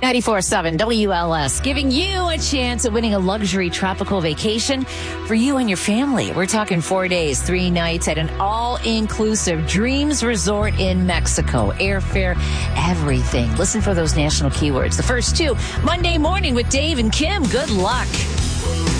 94.7 WLS, giving you a chance at winning a luxury tropical vacation for you and your family. We're talking 4 days, 3 nights at an all-inclusive Dreams Resort in Mexico. Airfare, everything. Listen for those national keywords. The first two, Monday morning with Dave and Kim. Good luck.